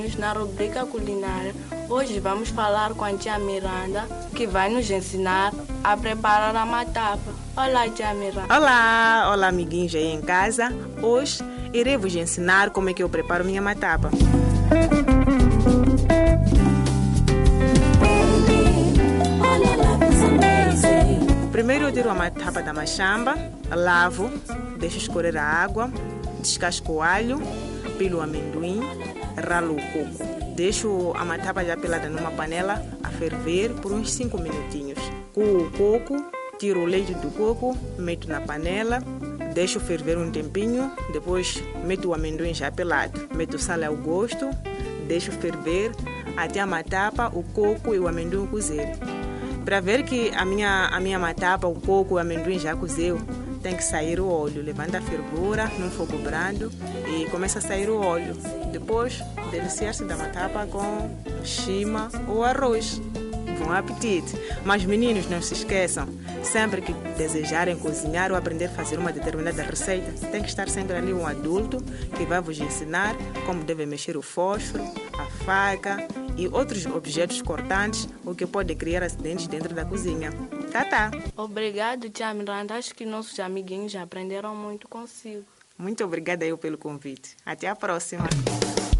Na rubrica culinária, hoje vamos falar com a tia Miranda, que vai nos ensinar a preparar a matapa. Olá, tia Miranda. Olá, amiguinhos aí em casa. Hoje irei vos ensinar como é que eu preparo minha matapa. Primeiro eu tiro a matapa da machamba, lavo, deixo escorrer a água, descasco o alho, pilo o amendoim, ralo o coco. Deixo a matapa já pelada numa panela a ferver por uns 5 minutinhos. Coo o coco, tiro o leite do coco, meto na panela, deixo ferver um tempinho, depois meto o amendoim já pelado. Meto sal ao gosto, deixo ferver até a matapa, o coco e o amendoim cozer. Para ver que a minha matapa, o coco e o amendoim já cozeu, tem que sair o óleo. Levanta a fervura num fogo brando e começa a sair o óleo. Depois, deliciar-se da matapa com chima ou arroz. Bom apetite! Mas meninos, não se esqueçam, sempre que desejarem cozinhar ou aprender a fazer uma determinada receita, tem que estar sempre ali um adulto que vai vos ensinar como deve mexer o fósforo, a faca e outros objetos cortantes, o que pode criar acidentes dentro da cozinha. Tá. Obrigado, tia Miranda. Acho que nossos amiguinhos já aprenderam muito consigo. Muito obrigada eu pelo convite. Até a próxima.